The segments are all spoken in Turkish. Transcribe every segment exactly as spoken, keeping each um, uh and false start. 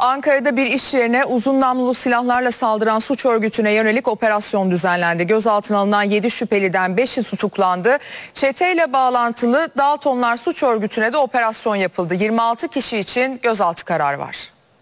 Ankara'da bir iş yerine uzun namlulu silahlarla saldıran suç örgütüne yönelik operasyon düzenlendi. Gözaltına alınan yedi şüpheliden beşi tutuklandı. Çeteyle bağlantılı Daltonlar suç örgütüne de operasyon yapıldı. yirmi altı kişi için gözaltı kararı var.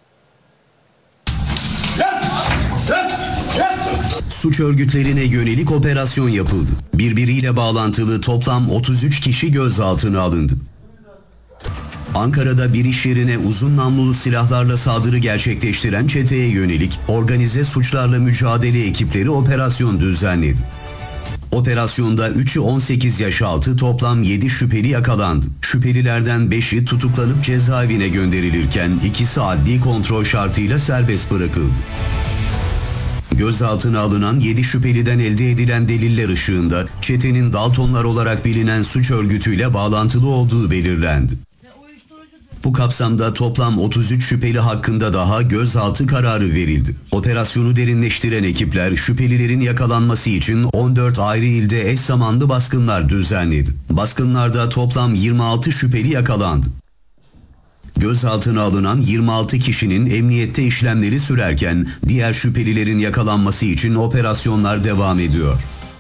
Suç örgütlerine yönelik operasyon yapıldı. Birbiriyle bağlantılı toplam otuz üç kişi gözaltına alındı. Ankara'da bir iş yerine uzun namlulu silahlarla saldırı gerçekleştiren çeteye yönelik organize suçlarla mücadele ekipleri operasyon düzenledi. Operasyonda üçü on sekiz yaş altı toplam yedi şüpheli yakalandı. Şüphelilerden beşi tutuklanıp cezaevine gönderilirken ikisi adli kontrol şartıyla serbest bırakıldı. Gözaltına alınan yedi şüpheliden elde edilen deliller ışığında çetenin Daltonlar olarak bilinen suç örgütüyle bağlantılı olduğu belirlendi. Bu kapsamda toplam otuz üç şüpheli hakkında daha gözaltı kararı verildi. Operasyonu derinleştiren ekipler şüphelilerin yakalanması için on dört ayrı ilde eş zamanlı baskınlar düzenledi. Baskınlarda toplam yirmi altı şüpheli yakalandı. Gözaltına alınan yirmi altı kişinin emniyette işlemleri sürerken diğer şüphelilerin yakalanması için operasyonlar devam ediyor.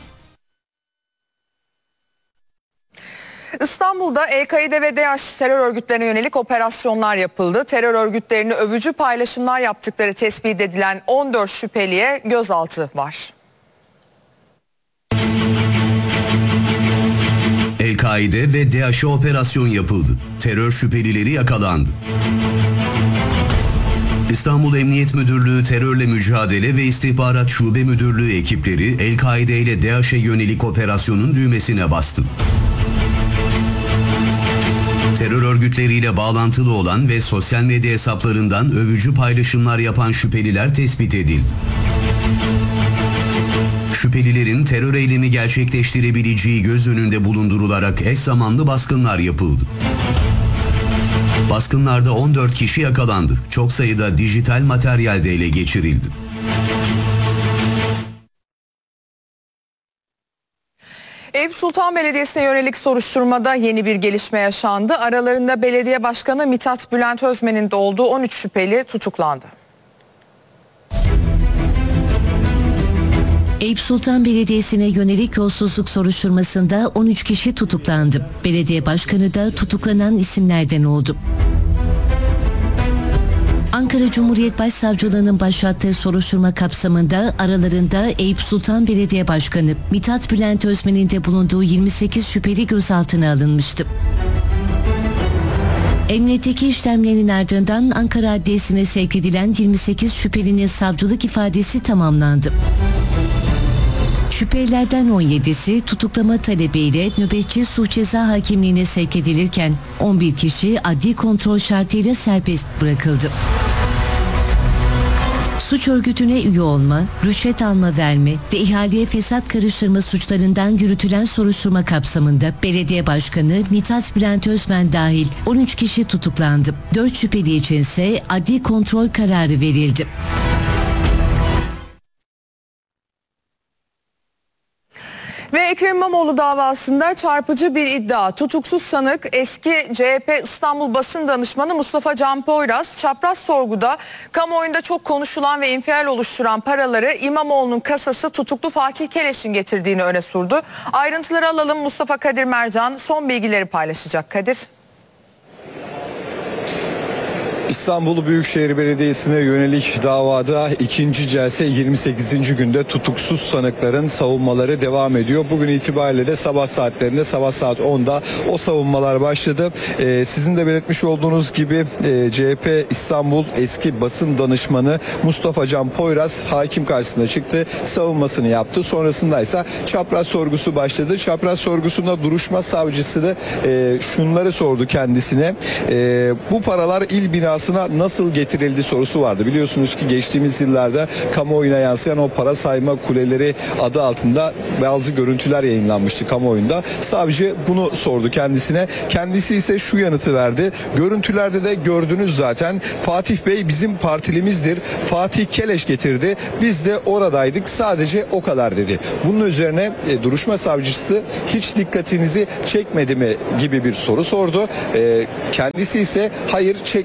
İstanbul'da El-Kaide ve DAEŞ terör örgütlerine yönelik operasyonlar yapıldı. Terör örgütlerini övücü paylaşımlar yaptıkları tespit edilen on dört şüpheliye gözaltı var. El-Kaide ve DAEŞ'e operasyon yapıldı. Terör şüphelileri yakalandı. İstanbul Emniyet Müdürlüğü Terörle Mücadele ve İstihbarat Şube Müdürlüğü ekipleri El-Kaide ile DAEŞ'e yönelik operasyonun düğmesine bastı. Terör örgütleriyle bağlantılı olan ve sosyal medya hesaplarından övücü paylaşımlar yapan şüpheliler tespit edildi. Şüphelilerin terör eylemi gerçekleştirebileceği göz önünde bulundurularak eş zamanlı baskınlar yapıldı. Baskınlarda on dört kişi yakalandı. Çok sayıda dijital materyal de ele geçirildi. Eyüp Sultan Belediyesi'ne yönelik soruşturmada yeni bir gelişme yaşandı. Aralarında belediye başkanı Mithat Bülent Özmen'in de olduğu on üç şüpheli tutuklandı. Eyüp Sultan Belediyesi'ne yönelik yolsuzluk soruşturmasında on üç kişi tutuklandı. Belediye başkanı da tutuklanan isimlerden oldu. Ankara Cumhuriyet Başsavcılığı'nın başlattığı soruşturma kapsamında aralarında Eyüp Sultan Belediye Başkanı Mithat Bülent Özmen'in de bulunduğu yirmi sekiz şüpheli gözaltına alınmıştı. Emniyetteki işlemlerin ardından Ankara Adliyesi'ne sevk edilen yirmi sekiz şüphelinin savcılık ifadesi tamamlandı. Şüphelilerden on yedisi tutuklama talebiyle nöbetçi suç ceza hakimliğine sevk edilirken on bir kişi adli kontrol şartıyla serbest bırakıldı. Suç örgütüne üye olma, rüşvet alma verme ve ihaleye fesat karıştırma suçlarından yürütülen soruşturma kapsamında belediye başkanı Mithat Bülent Özmen dahil on üç kişi tutuklandı. dört şüpheli için ise adli kontrol kararı verildi. Ve Ekrem İmamoğlu davasında çarpıcı bir iddia. Tutuksuz sanık eski C H P İstanbul Basın Danışmanı Mustafa Can Poyraz, çapraz sorguda kamuoyunda çok konuşulan ve infial oluşturan paraları İmamoğlu'nun kasası tutuklu Fatih Keleş'in getirdiğini öne sürdü. Ayrıntıları alalım, Mustafa Kadir Mercan son bilgileri paylaşacak. Kadir. İstanbul Büyükşehir Belediyesi'ne yönelik davada ikinci celse yirmi sekizinci günde tutuksuz sanıkların savunmaları devam ediyor. Bugün itibariyle de sabah saatlerinde sabah saat onda o savunmalar başladı. Ee, sizin de belirtmiş olduğunuz gibi e, C H P İstanbul eski basın danışmanı Mustafa Can Poyraz hakim karşısına çıktı. Savunmasını yaptı. Sonrasında ise çapraz sorgusu başladı. Çapraz sorgusunda duruşma savcısı da e, şunları sordu kendisine. E, bu paralar il binası nasıl getirildi sorusu vardı. Biliyorsunuz ki geçtiğimiz yıllarda kamuoyuna yansıyan o para sayma kuleleri adı altında bazı görüntüler yayınlanmıştı kamuoyunda. Savcı bunu sordu kendisine. Kendisi ise şu yanıtı verdi. Görüntülerde de gördünüz zaten. Fatih Bey bizim partilimizdir. Fatih Keleş getirdi. Biz de oradaydık. Sadece o kadar dedi. Bunun üzerine e, duruşma savcısı hiç dikkatinizi çekmedi mi gibi bir soru sordu. E, kendisi ise hayır çekmedi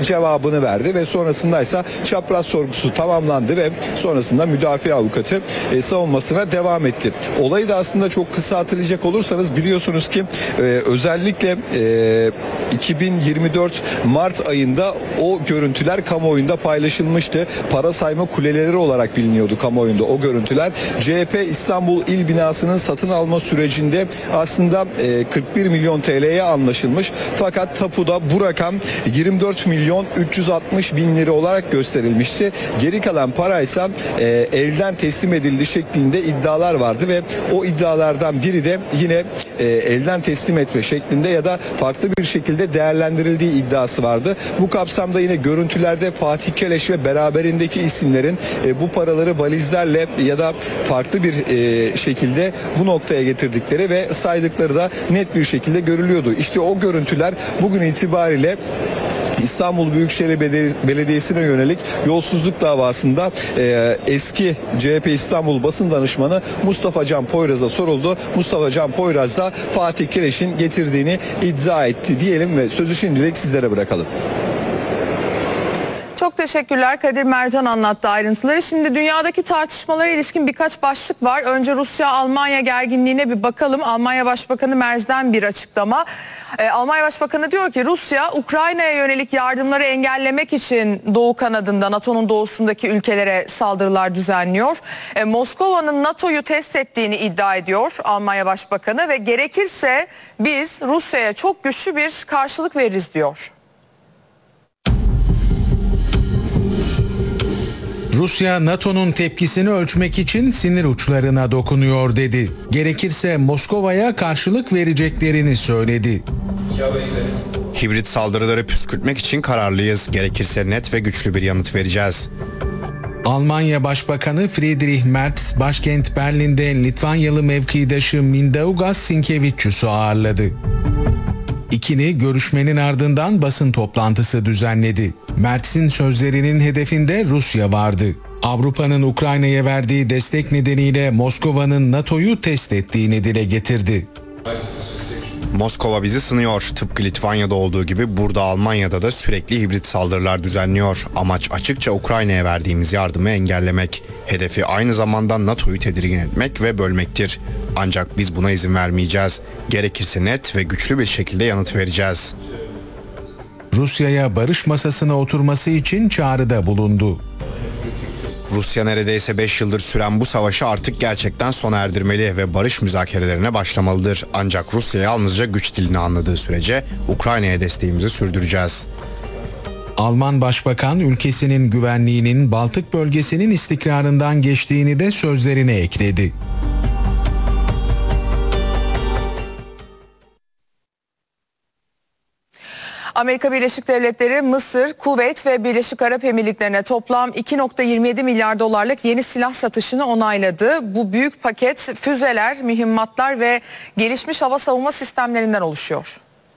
cevabını verdi ve sonrasında ise çapraz sorgusu tamamlandı ve sonrasında müdafaa avukatı e, savunmasına devam etti. Olayı da aslında çok kısa hatırlayacak olursanız biliyorsunuz ki e, özellikle e, iki bin yirmi dört Mart ayında o görüntüler kamuoyunda paylaşılmıştı. Para sayma kuleleri olarak biliniyordu kamuoyunda o görüntüler. C H P İstanbul İl Binası'nın satın alma sürecinde aslında e, kırk bir milyon T L'ye anlaşılmış. Fakat tapuda bu rakam yirmi dört milyon üç yüz altmış bin lira olarak gösterilmişti. Geri kalan paraysa e, elden teslim edildi şeklinde iddialar vardı ve o iddialardan biri de yine e, elden teslim etme şeklinde ya da farklı bir şekilde değerlendirildiği iddiası vardı. Bu kapsamda yine görüntülerde Fatih Keleş ve beraberindeki isimlerin e, bu paraları valizlerle ya da farklı bir e, şekilde bu noktaya getirdikleri ve saydıkları da net bir şekilde görülüyordu. İşte o görüntüler bugün itibariyle İstanbul Büyükşehir Belediyesi'ne yönelik yolsuzluk davasında e, eski C H P İstanbul Basın Danışmanı Mustafa Can Poyraz'a soruldu. Mustafa Can Poyraz da Fatih Keleş'in getirdiğini iddia etti diyelim ve sözü şimdilik sizlere bırakalım. Çok teşekkürler. Kadir Mercan anlattı ayrıntıları. Şimdi dünyadaki tartışmalara ilişkin birkaç başlık var. Önce Rusya-Almanya gerginliğine bir bakalım. Almanya Başbakanı Merz'den bir açıklama. Ee, Almanya Başbakanı diyor ki Rusya Ukrayna'ya yönelik yardımları engellemek için Doğu kanadında NATO'nun doğusundaki ülkelere saldırılar düzenliyor. Ee, Moskova'nın NATO'yu test ettiğini iddia ediyor Almanya Başbakanı ve gerekirse biz Rusya'ya çok güçlü bir karşılık veririz diyor. Rusya, NATO'nun tepkisini ölçmek için sinir uçlarına dokunuyor dedi. Gerekirse Moskova'ya karşılık vereceklerini söyledi. Hibrit saldırıları püskürtmek için kararlıyız. Gerekirse net ve güçlü bir yanıt vereceğiz. Almanya Başbakanı Friedrich Merz, başkent Berlin'de Litvanyalı mevkidaşı Mindaugas Sinkevičius'u ağırladı. İkili görüşmenin ardından basın toplantısı düzenledi. Merz'in sözlerinin hedefinde Rusya vardı. Avrupa'nın Ukrayna'ya verdiği destek nedeniyle Moskova'nın NATO'yu test ettiğini dile getirdi. Moskova bizi sınıyor. Tıpkı Litvanya'da olduğu gibi burada Almanya'da da sürekli hibrit saldırılar düzenliyor. Amaç açıkça Ukrayna'ya verdiğimiz yardımı engellemek. Hedefi aynı zamanda NATO'yu tedirgin etmek ve bölmektir. Ancak biz buna izin vermeyeceğiz. Gerekirse net ve güçlü bir şekilde yanıt vereceğiz. Rusya'ya barış masasına oturması için çağrıda bulundu. Rusya neredeyse beş yıldır süren bu savaşı artık gerçekten sona erdirmeli ve barış müzakerelerine başlamalıdır. Ancak Rusya yalnızca güç dilini anladığı sürece Ukrayna'ya desteğimizi sürdüreceğiz. Alman Başbakan ülkesinin güvenliğinin Baltık bölgesinin istikrarından geçtiğini de sözlerine ekledi. Amerika Birleşik Devletleri, Mısır, Kuveyt ve Birleşik Arap Emirlikleri'ne toplam iki virgül yirmi yedi milyar dolarlık yeni silah satışını onayladı. Bu büyük paket füzeler, mühimmatlar ve gelişmiş hava savunma sistemlerinden oluşuyor.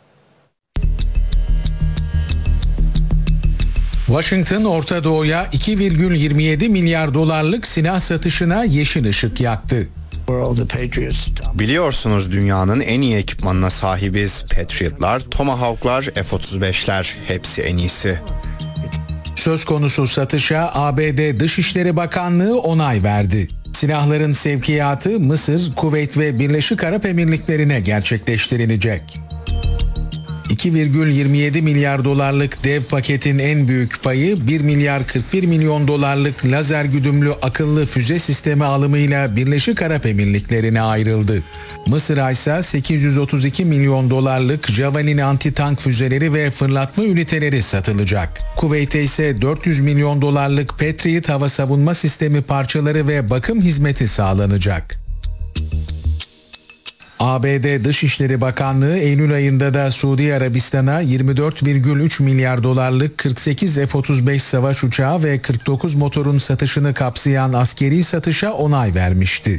Washington, Orta Doğu'ya iki virgül yirmi yedi milyar dolarlık silah satışına yeşil ışık yaktı. Biliyorsunuz dünyanın en iyi ekipmanına sahibiz. Patriotlar, Tomahawk'lar, F otuz beşler hepsi en iyisi. Söz konusu satışa A B D Dışişleri Bakanlığı onay verdi. Silahların sevkiyatı Mısır, Kuveyt ve Birleşik Arap Emirlikleri'ne gerçekleştirilecek. iki virgül yirmi yedi milyar dolarlık dev paketin en büyük payı bir milyar kırk bir milyon dolarlık lazer güdümlü akıllı füze sistemi alımıyla Birleşik Arap Emirlikleri'ne ayrıldı. Mısır'a ise sekiz yüz otuz iki milyon dolarlık Javelin anti-tank füzeleri ve fırlatma üniteleri satılacak. Kuveyt'e ise dört yüz milyon dolarlık Patriot hava savunma sistemi parçaları ve bakım hizmeti sağlanacak. A B D Dışişleri Bakanlığı Eylül ayında da Suudi Arabistan'a yirmi dört virgül üç milyar dolarlık kırk sekiz F otuz beş savaş uçağı ve kırk dokuz motorun satışını kapsayan askeri satışa onay vermişti.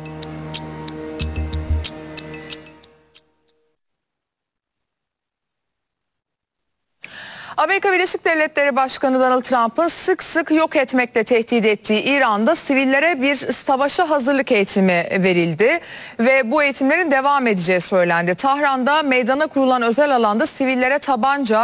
Amerika Birleşik Devletleri Başkanı Donald Trump'ın sık sık yok etmekle tehdit ettiği İran'da sivillere bir savaşa hazırlık eğitimi verildi ve bu eğitimlerin devam edeceği söylendi. Tahran'da meydana kurulan özel alanda sivillere tabanca,